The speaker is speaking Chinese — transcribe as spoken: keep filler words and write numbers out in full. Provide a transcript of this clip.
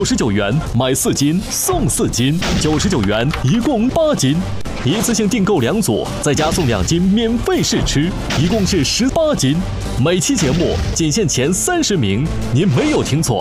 九十九元买四斤送四斤，九十九元一共八斤，一次性订购两组，再加送两斤免费试吃，一共是十八斤。每期节目仅限前三十名，您没有听错。